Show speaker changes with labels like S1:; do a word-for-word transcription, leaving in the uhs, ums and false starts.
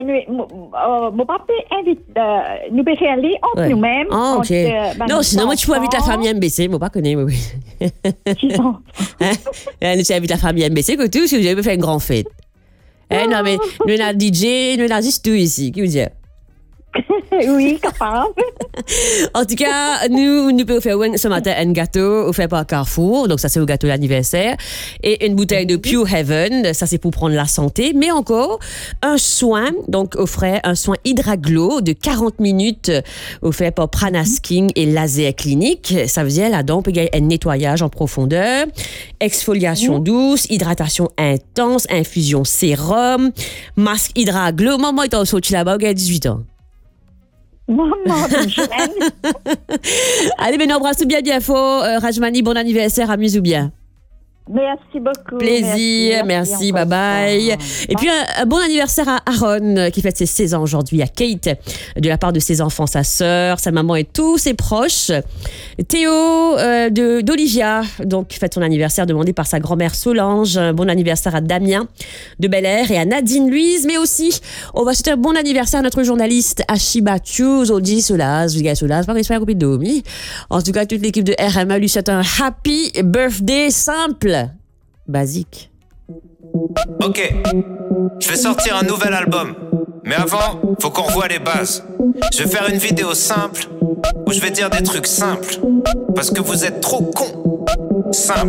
S1: nous, euh, mon papa invite, euh, nous pouvons aller entre
S2: Ouais.
S1: nous-mêmes.
S2: Ah, ok.
S1: entre, euh, ben,
S2: Non,
S1: nos
S2: sinon, moi, tu peux inviter la
S1: enfants.
S2: famille M B C. Moi, pas connaître, oui.
S1: Sinon.
S2: Hein? Euh, Tu invites la famille M B C, que tout, si vous avez fait une grande fête. Hein, non, mais nous, on a D J, nous, on a juste tout ici. Qui vous dit?
S1: Oui, capable.
S2: En tout cas, nous, nous pouvons faire un- ce matin un gâteau offert par Carrefour. Donc, ça, c'est au gâteau d'anniversaire. Et une bouteille de Pure Heaven. Ça, c'est pour prendre la santé. Mais encore, un soin, donc, offert un soin Hydraglow de quarante minutes, offert par Prana Skin et Laser Clinique. Ça veut dire, là, donc, il y a un nettoyage en profondeur, exfoliation douce, hydratation intense, infusion sérum, masque Hydraglow. Maman est en sortie là-bas, il y a dix-huit ans.
S1: Maman, de jeune.
S2: Allez, mais nous embrassons bien, bien fort. Euh, Rajmani, bon anniversaire, amuse-vous bien.
S1: Merci beaucoup.
S2: Plaisir, merci, bye bye. Et puis un, un bon anniversaire à Aaron euh, qui fête ses seize ans aujourd'hui, à Kate, de la part de ses enfants, sa sœur, sa maman et tous ses proches. Théo euh, de, d'Olivia, donc qui fête son anniversaire demandé par sa grand-mère Solange. Un bon anniversaire à Damien de Bel Air et à Nadine Louise, mais aussi on va souhaiter un bon anniversaire à notre journaliste Ashiba Chouz, Audi Solaz, Viga Solaz, pas respect à copie de Domi. En tout cas, toute l'équipe de R M A lui souhaite un happy birthday simple. Basique.
S3: Ok, je vais sortir un nouvel album. Mais avant, faut qu'on revoie les bases. Je vais faire une vidéo simple où je vais dire des trucs simples. Parce que vous êtes trop cons. Simple.